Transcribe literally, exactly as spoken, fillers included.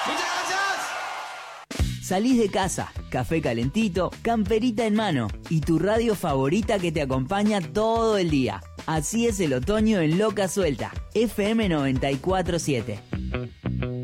Muchas gracias. Salís de casa, café calentito, camperita en mano y tu radio favorita que te acompaña todo el día. Así es el otoño en Loca Suelta, F M noventa y cuatro punto siete.